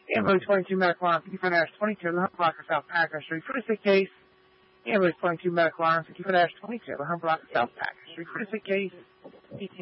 Ambulance 22 medical arm 55-22 the Hump Block of South Packer Street. For the sick case, Ambulance 22 medical arm 55-22 the Hump Block of South Packer Street. For the sick case,